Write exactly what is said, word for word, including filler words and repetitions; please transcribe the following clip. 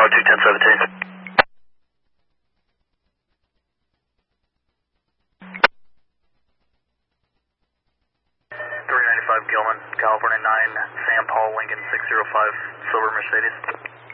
two ten seventeen. three ninety-five Gilman, California nine, Sam Paul, Lincoln six zero five, Silver Mercedes.